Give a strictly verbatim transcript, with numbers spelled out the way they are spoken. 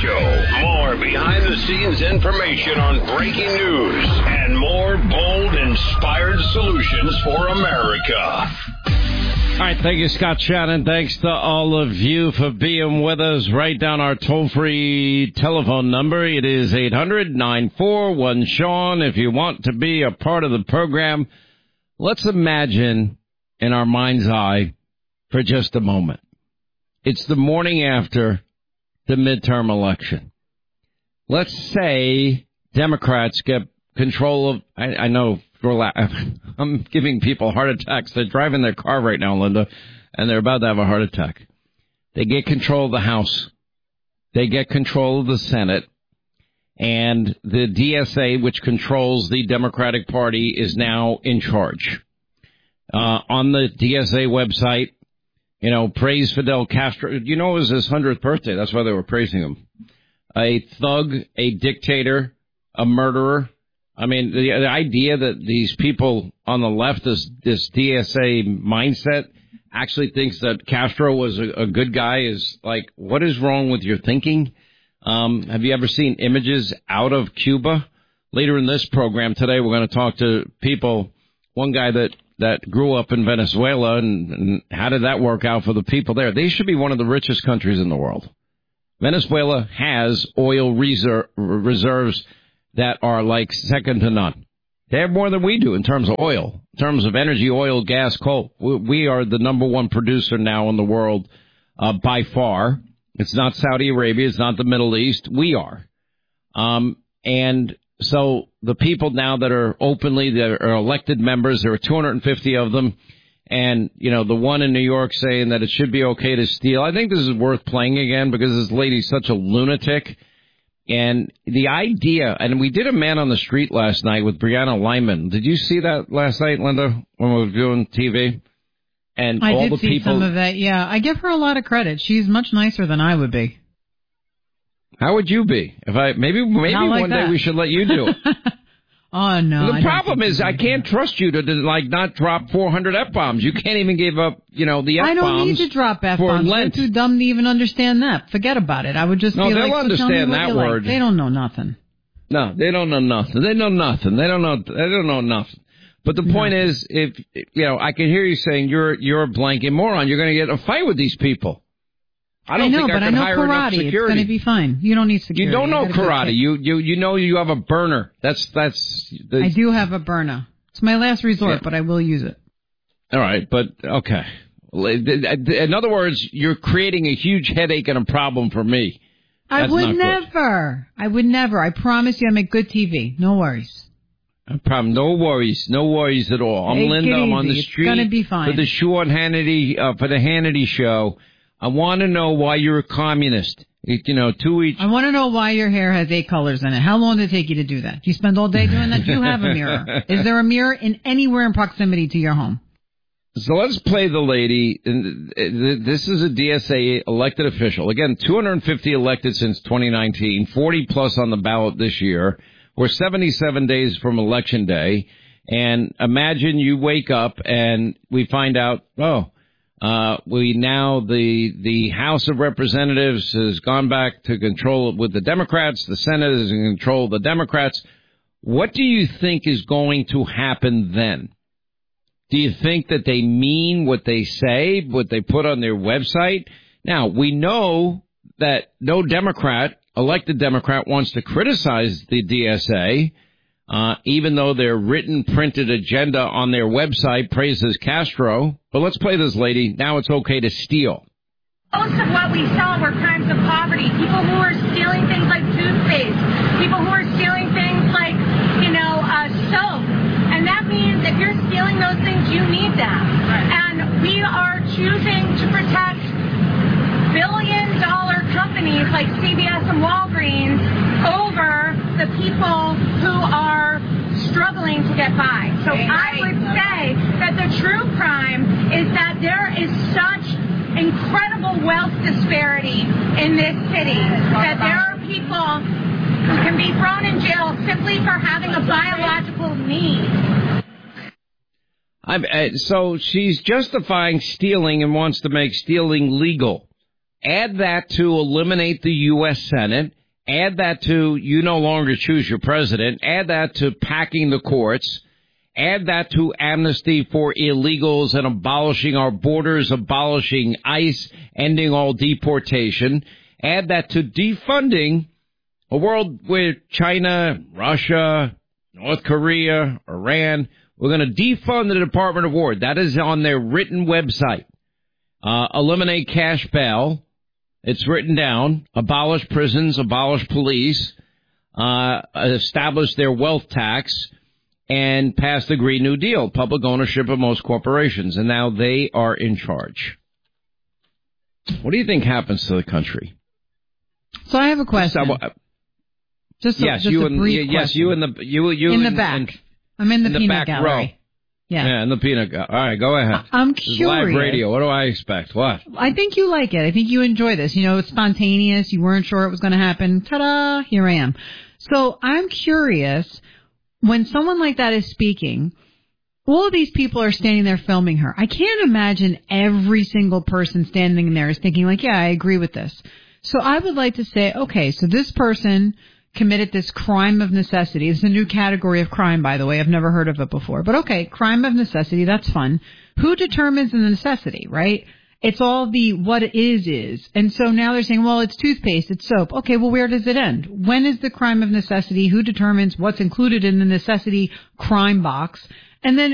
Show. More behind-the-scenes information on breaking news and more bold, inspired solutions for America. All right, thank you, Scott Shannon. Thanks to all of you for being with us. Write down our toll-free telephone number. It is eight hundred nine four one Sean. If you want to be a part of the program, let's imagine in our mind's eye for just a moment. It's the morning after the midterm election. Let's say Democrats get control of, I, I know, I'm giving people heart attacks. They're driving their car right now, Linda, and they're about to have a heart attack. They get control of the House. They get control of the Senate. And the D S A, which controls the Democratic Party, is now in charge. Uh, on the D S A website, you know, praise Fidel Castro. You know, it was his hundredth birthday. That's why they were praising him. A thug, a dictator, a murderer. I mean, the, the idea that these people on the left, this, this D S A mindset, actually thinks that Castro was a, a good guy is like, what is wrong with your thinking? Um, have you ever seen images out of Cuba? Later in this program today, we're going to talk to people, one guy that, that grew up in Venezuela, and, and how did that work out for the people there? They should be one of the richest countries in the world. Venezuela has oil reser- reserves that are like second to none. They have more than we do in terms of oil, in terms of energy, oil, gas, coal. We are the number one producer now in the world uh, by far. It's not Saudi Arabia. It's not the Middle East. We are. Um, and so the people now that are openly, that are elected members, there are two hundred fifty of them. And, you know, the one in New York saying that it should be okay to steal. I think this is worth playing again because this lady's such a lunatic. And the idea, and we did a man on the street last night with Brianna Lyman. Did you see that last night, Linda, when we were doing T V? And I all did the see people, some of that, yeah. I give her a lot of credit. She's much nicer than I would be. How would you be? If I maybe maybe like one that. day we should let you do it. Oh, no. The I problem is I can't trust you to, to like not drop four hundred F-bombs. You can't even give up, you know, the F-bombs. I don't need to drop F-bombs. They're too dumb to even understand that. Forget about it. I would just no, be they'll like, so tell me understand what that you word. Like. They don't know nothing. No, they don't know nothing. They know nothing. They don't know. They don't know nothing. But the point no. is, if you know, I can hear you saying you're you're a blanket moron. You're going to get in a fight with these people. I don't I know, think I but can I know hire karate. enough security. It's going to be fine. You don't need security. You don't know you karate. You you you know you have a burner. That's that's. The, I do have a burner. It's my last resort, yeah. but I will use it. All right, but okay. In other words, you're creating a huge headache and a problem for me. That's I would never. Good. I would never. I promise you, I make good T V. No worries. No problem. No worries. No worries at all. I'm Take Linda. I'm on the it's street gonna be fine. for the Sean Hannity uh, for the Hannity show. I want to know why you're a communist. You know, two each. I want to know why your hair has eight colors in it. How long did it take you to do that? Do you spend all day doing that? Do you have a mirror? Is there a mirror in anywhere in proximity to your home? So let's play the lady. This is a D S A elected official. Again, two hundred fifty elected since twenty nineteen, forty plus on the ballot this year. We're seventy-seven days from Election Day. And imagine you wake up and we find out, oh, uh, we now, the, the House of Representatives has gone back to control with the Democrats. The Senate is in control of the Democrats. What do you think is going to happen then? Do you think that they mean what they say, what they put on their website? Now, we know that no Democrat, elected Democrat, wants to criticize the D S A, uh, even though their written, printed agenda on their website praises Castro. But let's play this lady. Now it's okay to steal. Most of what we saw were crimes of poverty. People who are stealing things like toothpaste. People who are stealing things like, you know, uh, soap. And that means if you're stealing those things, you need them. And we are choosing to protect billion-dollar companies like C V S and Walgreens over the people who are struggling to get by. So I would say that the true crime is that there is such incredible wealth disparity in this city that there are people who can be thrown in jail simply for having a biological need. I'm, uh, so she's justifying stealing and wants to make stealing legal. Add that to eliminate the U S Senate. Add that to you no longer choose your president. Add that to packing the courts. Add that to amnesty for illegals and abolishing our borders, abolishing ICE, ending all deportation. Add that to defunding a world where China, Russia, North Korea, Iran, we're going to defund the Department of War. That is on their written website. Uh, eliminate cash bail. It's written down. Abolish prisons, abolish police, uh, establish their wealth tax, and pass the Green New Deal, public ownership of most corporations. And now they are in charge. What do you think happens to the country? So I have a question. Just, uh, just a, yes, just you a and brief yes, question. you and the you you in the and, back. And, I'm in the in peanut the back gallery. row. Yeah. Yeah, in the peanut gallery. All right, go ahead. I'm This is curious. live radio. What do I expect? What? I think you like it. I think you enjoy this. You know, it's spontaneous. You weren't sure it was going to happen. Ta-da! Here I am. So I'm curious, when someone like that is speaking, all of these people are standing there filming her. I can't imagine every single person standing there is thinking like, yeah, I agree with this. So I would like to say, okay, so this person committed this crime of necessity. It's a new category of crime, by the way. I've never heard of it before. But okay, crime of necessity, that's fun. Who determines the necessity, right? It's all the what is is. And so now they're saying, well, it's toothpaste, it's soap. Okay, well, where does it end? When is the crime of necessity? Who determines what's included in the necessity crime box? And then